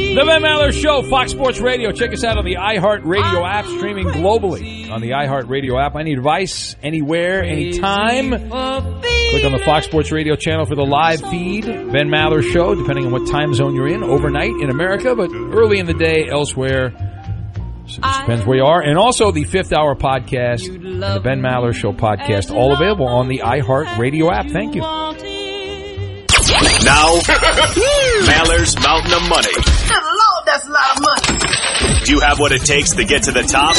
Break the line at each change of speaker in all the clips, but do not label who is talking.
The Ben Maller Show, Fox Sports Radio. Check us out on the iHeartRadio app, streaming globally on the iHeartRadio app. I need advice anywhere, anytime. Click on the Fox Sports Radio channel for the live feed. Ben Maller Show, depending on what time zone you're in, overnight in America, but early in the day elsewhere. So it just depends where you are. And also the 5th Hour podcast and the Ben Maller Show podcast, all available on the iHeartRadio app. Thank you.
Now, Maller's Mountain of Money.
Good Lord, that's a lot of money.
Do you have what it takes to get to the top?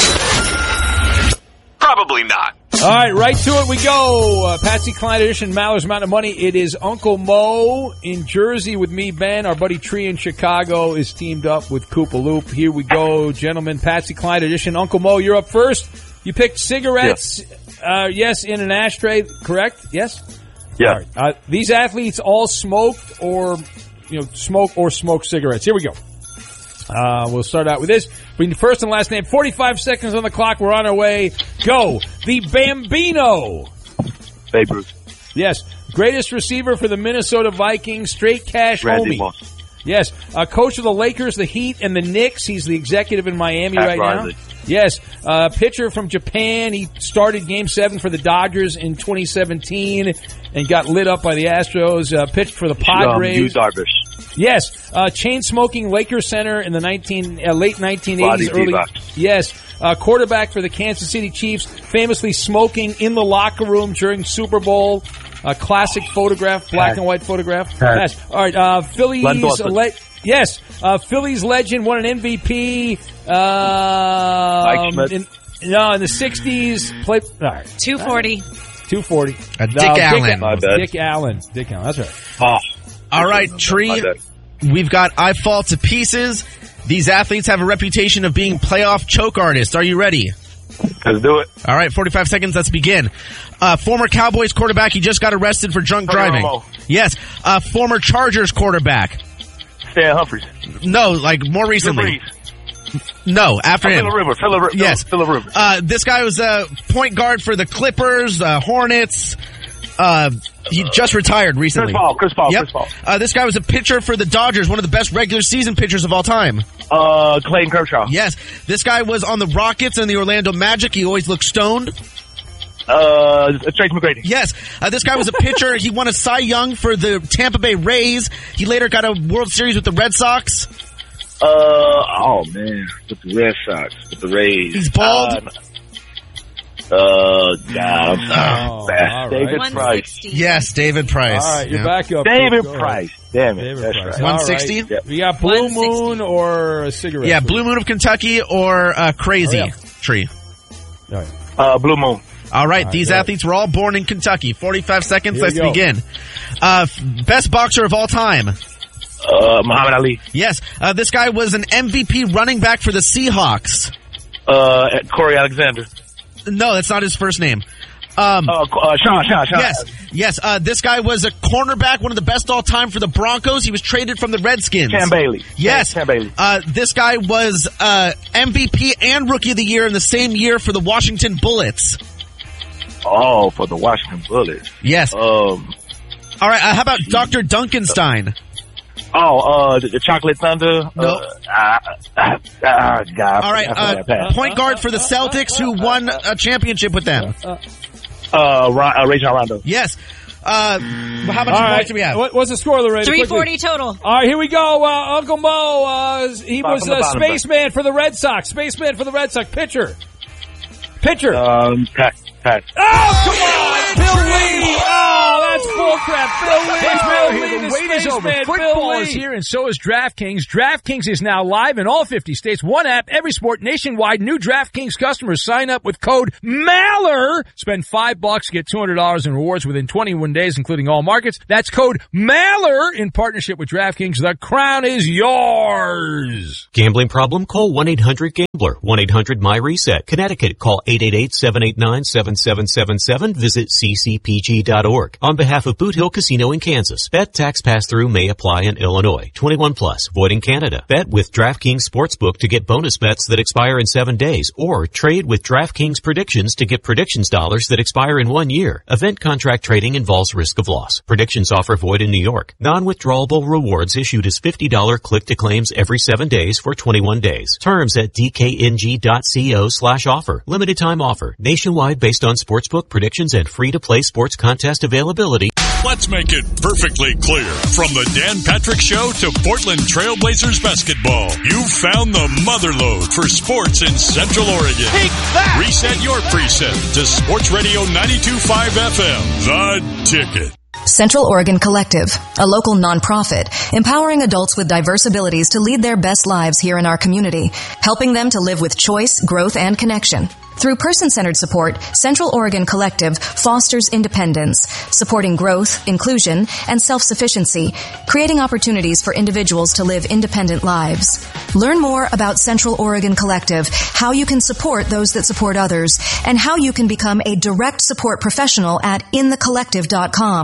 Probably not.
All right, right to it we go. Patsy Cline edition, Maller's Mountain of Money. It is Uncle Mo in Jersey with me, Ben. Our buddy Tree in Chicago is teamed up with Koopa Loop. Here we go, gentlemen. Patsy Cline edition. Uncle Mo, you're up first. You picked cigarettes, yes, in an ashtray, correct? Yes?
Yeah.
All right. These athletes all smoked or smoke cigarettes. Here we go. We'll start out with this. Between first and last name, 45 seconds on the clock. We're on our way. Go. The Bambino.
Babe Ruth.
Yes. Greatest receiver for the Minnesota Vikings. Straight cash
Randy
homie.
Moss.
Yes. Coach of the Lakers, the Heat, and the Knicks. He's the executive in Miami
Pat
right
Riley.
now. Yes. Pitcher from Japan. He started Game 7 for the Dodgers in 2017 and got lit up by the Astros. Pitched for the Padres.
Yu Darvish.
Yes, chain-smoking Lakers center in the late 1980s, early.
Divac.
Yes, quarterback for the Kansas City Chiefs, famously smoking in the locker room during Super Bowl. A classic photograph, black and white photograph. Yes. All right, Phillies. Phillies legend, won an MVP.
Mike Schmidt.
In the 60s. All right,
240.
240.
Dick Allen.
My bad.
Dick Allen. That's right.
Oh.
All right, Tree, we've got I Fall to Pieces. These athletes have a reputation of being playoff choke artists. Are you ready?
Let's do it.
All right, 45 seconds. Let's begin. Former Cowboys quarterback. He just got arrested for drunk driving.
Romo.
Yes. Former Chargers quarterback.
Stan Humphries.
No, like more recently. No, after him.
Phillip Rivers.
Yes.
Phillip Rivers.
This guy was a point guard for the Clippers, Hornets. He just retired recently.
Chris Paul.
This guy was a pitcher for the Dodgers, one of the best regular season pitchers of all time.
Clayton Kershaw.
Yes. This guy was on the Rockets and the Orlando Magic. He always looked stoned.
Trace McGrady.
Yes. This guy was a pitcher. He won a Cy Young for the Tampa Bay Rays. He later got a World Series with the Red Sox.
With the Red Sox, with the Rays.
He's bald.
God, I'm sorry.
All right.
David Price.
Yes, David Price.
All right, you're back up.
David
Go
Price. Damn it.
David
That's
Price.
right.
160?
All right. We got Blue
160.
Moon or a cigarette.
Yeah, Blue Moon of Kentucky or Crazy
Oh, yeah.
Tree.
All right.
Blue Moon.
All right, these athletes were all born in Kentucky. 45 seconds,
Here we
let's
go.
begin. Best boxer of all time.
Muhammad Ali.
Yes, this guy was an MVP running back for the Seahawks.
Corey Alexander.
No, that's not his first name.
Sean.
Yes. This guy was a cornerback, one of the best all time for the Broncos. He was traded from the Redskins.
Cam Bailey.
Yes.
Cam Bailey.
This guy was MVP and Rookie of the Year in the same year for the Washington Bullets.
Oh, for the Washington Bullets.
Yes. All right. How about Dr. Duncanstein?
The Chocolate Thunder.
No.
God.
All right. Point guard for the Celtics, who won a championship with them.
Rajon Rondo.
Yes. How much points do we have?
What's the score, Lorraine?
340 total.
All right, here we go. Uncle Mo, he was
from the bottom,
spaceman for the Red Sox. Spaceman for the Red Sox. Pitcher.
Pat.
Oh, come on! Bill Lee! Oh, that's bull crap. Bill Lee,
The wait is over. Football is here, and so is DraftKings. DraftKings is now live in all 50 states. One app, every sport, nationwide. New DraftKings customers sign up with code MALLER. Spend $5, get $200 in rewards within 21 days, including all markets. That's code MALLER in partnership with DraftKings. The crown is yours.
Gambling problem? Call 1-800-GAMBLER. 1-800-MY-RESET. Connecticut. Call 888-789-7777. Visit ccpg.org. On behalf of of Boot Hill Casino in Kansas. Bet tax pass-through may apply in Illinois. 21 plus. Void in Canada. Bet with DraftKings Sportsbook to get bonus bets that expire in 7 days, or trade with DraftKings Predictions to get predictions dollars that expire in 1 year. Event contract trading involves risk of loss. Predictions offer void in New York. Non-withdrawable rewards issued as $50 click-to-claims every 7 days for 21 days. Terms at dkng.co/offer. Limited time offer. Nationwide based on sportsbook predictions and free-to-play sports contest availability.
Let's make it perfectly clear. From the Dan Patrick Show to Portland Trailblazers basketball, you found the motherlode for sports in Central Oregon.
Take that!
Reset your preset to Sports Radio 92.5 FM, The Ticket.
Central Oregon Collective, a local nonprofit empowering adults with diverse abilities to lead their best lives here in our community, helping them to live with choice, growth, and connection. Through person-centered support, Central Oregon Collective fosters independence, supporting growth, inclusion, and self-sufficiency, creating opportunities for individuals to live independent lives. Learn more about Central Oregon Collective, how you can support those that support others, and how you can become a direct support professional at inthecollective.com.